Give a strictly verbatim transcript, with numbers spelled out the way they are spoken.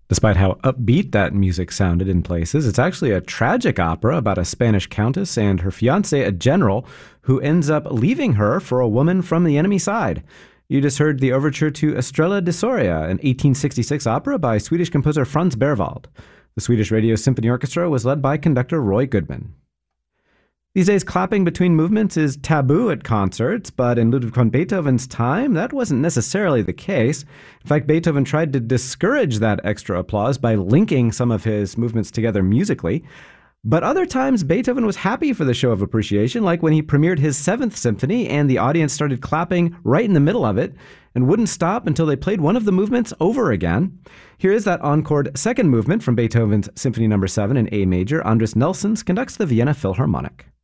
Despite how upbeat that music sounded in places, it's actually a tragic opera about a Spanish countess and her fiancé, a general, who ends up leaving her for a woman from the enemy side. You just heard the overture to Estrella di Soria, an eighteen sixty-six opera by Swedish composer Franz Berwald. The Swedish Radio Symphony Orchestra was led by conductor Roy Goodman. These days, clapping between movements is taboo at concerts, but in Ludwig van Beethoven's time, that wasn't necessarily the case. In fact, Beethoven tried to discourage that extra applause by linking some of his movements together musically. But other times, Beethoven was happy for the show of appreciation, like when he premiered his Seventh Symphony and the audience started clapping right in the middle of it and wouldn't stop until they played one of the movements over again. Here is that encored second movement from Beethoven's Symphony number seven in A major. Andris Nelsons conducts the Vienna Philharmonic.